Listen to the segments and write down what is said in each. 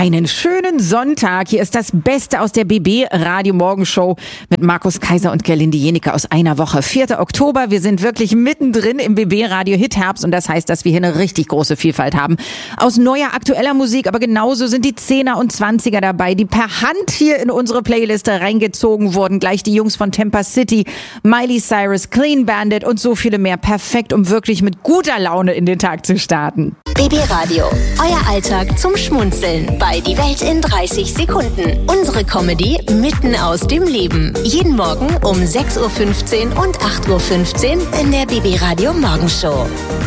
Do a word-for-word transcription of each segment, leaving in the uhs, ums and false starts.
Einen schönen Sonntag. Hier ist das Beste aus der B B Radio Morgenshow mit Markus Kaiser und Gerlinde Jenike aus einer Woche. vierter Oktober. Wir sind wirklich mittendrin im B B Radio Hit Herbst und das heißt, dass wir hier eine richtig große Vielfalt haben. Aus neuer, aktueller Musik, aber genauso sind die Zehner und Zwanziger dabei, die per Hand hier in unsere Playliste reingezogen wurden. Gleich die Jungs von Temper City, Miley Cyrus, Clean Bandit und so viele mehr. Perfekt, um wirklich mit guter Laune in den Tag zu starten. B B Radio, euer Alltag zum Schmunzeln bei Die Welt in dreißig Sekunden. Unsere Comedy mitten aus dem Leben. Jeden Morgen um sechs Uhr fünfzehn und acht Uhr fünfzehn in der B B Radio Morgenshow.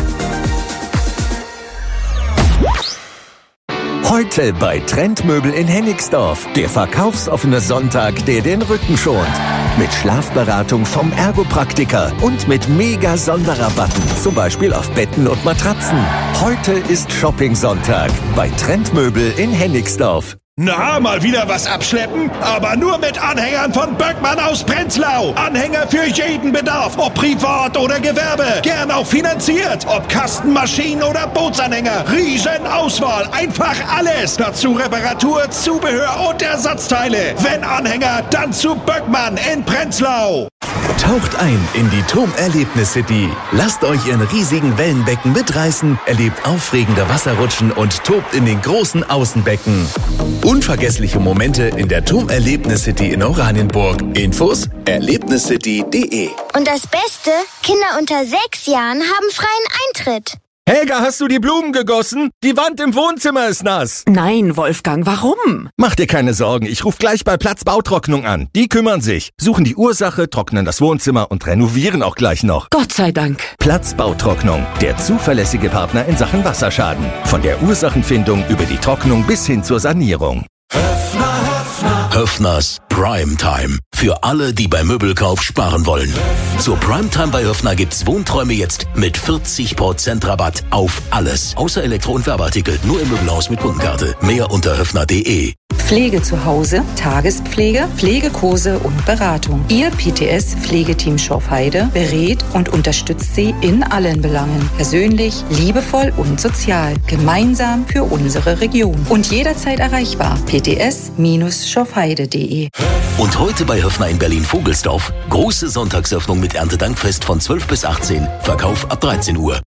Heute bei Trendmöbel in Hennigsdorf. Der verkaufsoffene Sonntag, der den Rücken schont. Mit Schlafberatung vom Ergopraktiker und mit mega Sonderrabatten. Zum Beispiel auf Betten und Matratzen. Heute ist Shopping-Sonntag bei Trendmöbel in Hennigsdorf. Na, mal wieder was abschleppen? Aber nur mit Anhängern von Böckmann aus Prenzlau. Anhänger für jeden Bedarf, ob privat oder Gewerbe. Gern auch finanziert, ob Kastenmaschinen oder Bootsanhänger. Riesenauswahl, einfach alles. Dazu Reparatur, Zubehör und Ersatzteile. Wenn Anhänger, dann zu Böckmann in Prenzlau. Taucht ein in die T O M Erlebnis City. Lasst euch in riesigen Wellenbecken mitreißen, erlebt aufregende Wasserrutschen und tobt in den großen Außenbecken. Unvergessliche Momente in der T O M Erlebnis City in Oranienburg. Infos erlebniscity punkt de. Und das Beste, Kinder unter sechs Jahren haben freien Eintritt. Helga, hast du die Blumen gegossen? Die Wand im Wohnzimmer ist nass. Nein, Wolfgang, warum? Mach dir keine Sorgen, ich rufe gleich bei Platzbautrocknung an. Die kümmern sich, suchen die Ursache, trocknen das Wohnzimmer und renovieren auch gleich noch. Gott sei Dank. Platzbautrocknung, der zuverlässige Partner in Sachen Wasserschaden. Von der Ursachenfindung über die Trocknung bis hin zur Sanierung. Höffner, Höffner. Höffners Primetime. Für alle, die beim Möbelkauf sparen wollen. Zur Primetime bei Höffner gibt's Wohnträume jetzt mit vierzig Prozent Rabatt auf alles. Außer Elektro- und Werbeartikel. Nur im Möbelhaus mit Kundenkarte. Mehr unter höffner punkt de. Pflege zu Hause, Tagespflege, Pflegekurse und Beratung. Ihr P T S-Pflegeteam Schorfheide berät und unterstützt Sie in allen Belangen. Persönlich, liebevoll und sozial. Gemeinsam für unsere Region. Und jederzeit erreichbar. p t s schorfheide punkt de. Und heute bei Höffner in Berlin-Vogelsdorf. Große Sonntagsöffnung mit Erntedankfest von zwölf bis achtzehn. Verkauf ab dreizehn Uhr.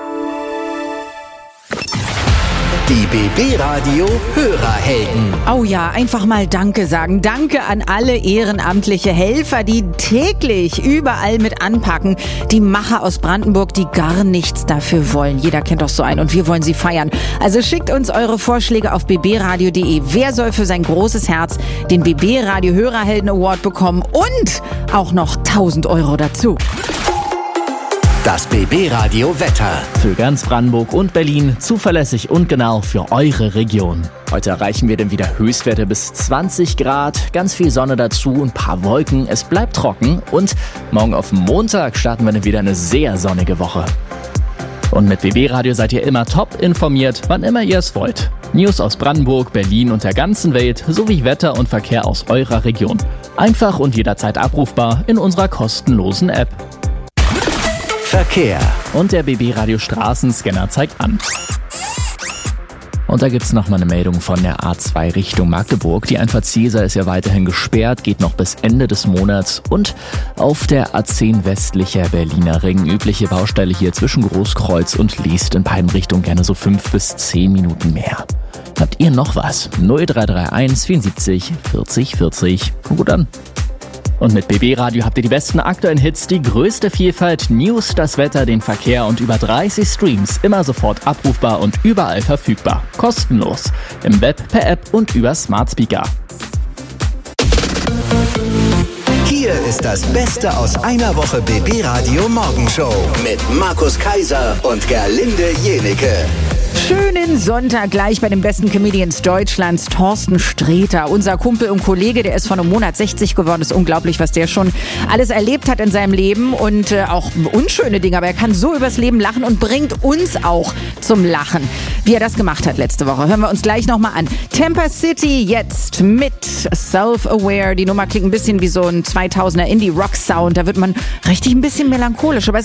Die B B Radio Hörerhelden. Oh ja, einfach mal Danke sagen. Danke an alle ehrenamtliche Helfer, die täglich überall mit anpacken. Die Macher aus Brandenburg, die gar nichts dafür wollen. Jeder kennt doch so einen und wir wollen sie feiern. Also schickt uns eure Vorschläge auf b b radio punkt de. Wer soll für sein großes Herz den B B Radio Hörerhelden Award bekommen und auch noch tausend Euro dazu. Das B B Radio Wetter. Für ganz Brandenburg und Berlin zuverlässig und genau für eure Region. Heute erreichen wir dann wieder Höchstwerte bis zwanzig Grad, ganz viel Sonne dazu, ein paar Wolken, es bleibt trocken und morgen auf Montag starten wir dann wieder eine sehr sonnige Woche. Und mit B B Radio seid ihr immer top informiert, wann immer ihr es wollt. News aus Brandenburg, Berlin und der ganzen Welt sowie Wetter und Verkehr aus eurer Region. Einfach und jederzeit abrufbar in unserer kostenlosen App. Verkehr. Und der B B Radio Straßenscanner zeigt an. Und da gibt's noch mal eine Meldung von der A zwei Richtung Magdeburg. Die Einfahrt Cäsar ist ja weiterhin gesperrt, geht noch bis Ende des Monats. Und auf der A zehn westlicher Berliner Ring, übliche Baustelle hier zwischen Großkreuz und Liest, in beiden Richtungen gerne so fünf bis zehn Minuten mehr. Habt ihr noch was? null drei drei eins vierundsiebzig vierzig vierzig. Gut an. Und mit B B Radio habt ihr die besten aktuellen Hits, die größte Vielfalt, News, das Wetter, den Verkehr und über dreißig Streams. Immer sofort abrufbar und überall verfügbar. Kostenlos. Im Web, per App und über Smart Speaker. Hier ist das Beste aus einer Woche B B Radio Morgenshow mit Markus Kaiser und Gerlinde Jenike. Schönen Sonntag gleich bei den besten Comedians Deutschlands, Thorsten Sträter. Unser Kumpel und Kollege, der ist vor einem Monat sechzig geworden. Ist unglaublich, was der schon alles erlebt hat in seinem Leben und äh, auch unschöne Dinge. Aber er kann so übers Leben lachen und bringt uns auch zum Lachen. Wie er das gemacht hat letzte Woche, hören wir uns gleich nochmal an. Temper City jetzt mit Self-Aware. Die Nummer klingt ein bisschen wie so ein zweitausender Indie-Rock-Sound. Da wird man richtig ein bisschen melancholisch. Aber es